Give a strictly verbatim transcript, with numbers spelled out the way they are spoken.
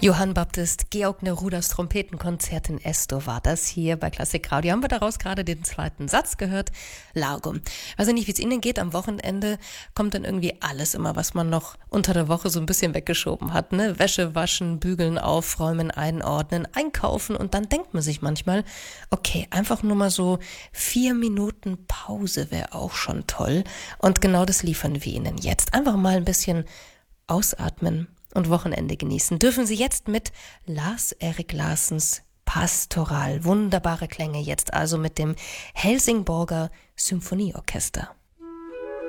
Johann Baptist Georg Neruders Trompetenkonzert in Esto war das hier bei Klassik Radio. Haben wir daraus gerade den zweiten Satz gehört? Largum. Weiß ich nicht, wie es Ihnen geht. Am Wochenende kommt dann irgendwie alles immer, was man noch unter der Woche so ein bisschen weggeschoben hat. Ne? Wäsche waschen, bügeln, aufräumen, einordnen, einkaufen. Und dann denkt man sich manchmal, okay, einfach nur mal so vier Minuten Pause wäre auch schon toll. Und genau das liefern wir Ihnen jetzt. Einfach mal ein bisschen ausatmen und Wochenende genießen. Dürfen Sie jetzt mit Lars-Erik Larsens Pastoral. Wunderbare Klänge jetzt also mit dem Helsingborger Symphonieorchester.